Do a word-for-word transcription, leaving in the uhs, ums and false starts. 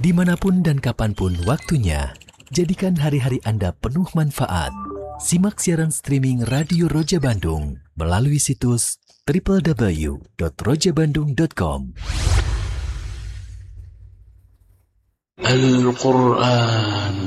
Dimanapun dan kapanpun waktunya, jadikan hari-hari Anda penuh manfaat. Simak siaran streaming Radio Roja Bandung melalui situs double-u double-u double-u dot roja bandung dot com. Al-Quran